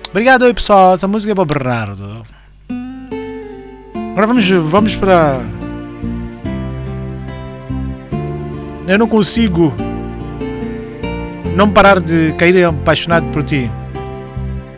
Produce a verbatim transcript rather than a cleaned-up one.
Obrigado aí, pessoal. Essa música é para Bernardo. Agora vamos, vamos para... Eu não consigo não parar de cair apaixonado por ti.